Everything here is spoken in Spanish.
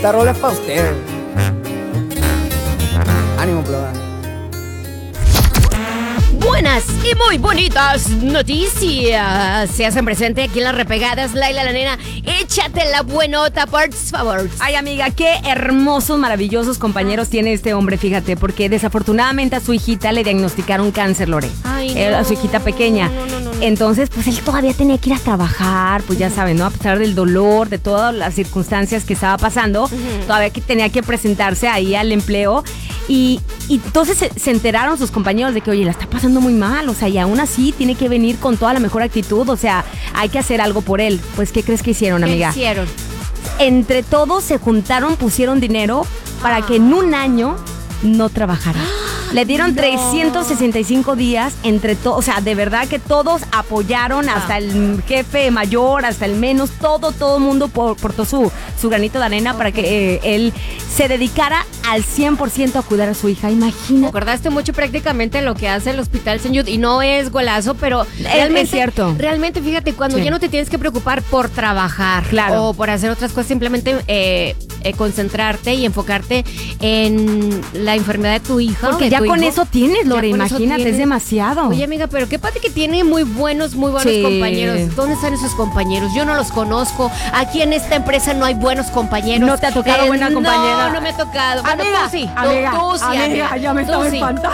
Esta rola es para usted. Ánimo, pleba. Buenas y muy bonitas noticias se hacen presente aquí en Las Repegadas. Laila, la nena, échate la buenota, por favor. Ay, amiga, qué hermosos, maravillosos compañeros tiene este hombre, fíjate, porque desafortunadamente a su hijita le diagnosticaron cáncer, Lore. Ay, no, A su hijita pequeña. no. Entonces, pues él todavía tenía que ir a trabajar, pues ya saben, ¿no? A pesar del dolor, de todas las circunstancias que estaba pasando, todavía que tenía que presentarse ahí al empleo. Y entonces se enteraron sus compañeros de que, oye, la está pasando muy mal, o sea, y aún así tiene que venir con toda la mejor actitud, o sea, hay que hacer algo por él. Pues, ¿qué crees que hicieron, amiga? ¿Qué hicieron? Entre todos se juntaron, pusieron dinero para que en un año no trabajara. Le dieron 365 días entre todos, o sea, de verdad que todos apoyaron, hasta el jefe mayor, hasta el menos, todo el mundo portó su granito de arena para que él se dedicara al 100% a cuidar a su hija, imagínate. Acordaste mucho prácticamente en lo que hace el Hospital St. Jude, y no es golazo, pero realmente, es cierto. Realmente, fíjate, cuando Sí. ya no te tienes que preocupar por trabajar, claro, o por hacer otras cosas, simplemente concentrarte y enfocarte en la enfermedad de tu hija. Porque ya con eso tienes, Lore, imagínate, es demasiado. Oye, amiga, pero qué padre que tiene muy buenos Sí. compañeros. ¿Dónde están esos compañeros? Yo no los conozco. Aquí en esta empresa no hay buenos compañeros. ¿No te ha tocado buena compañera? No me ha tocado. Bueno, Amiga, tú sí. amiga, Tú sí, amiga, ya me Tú estaba sí. espantando.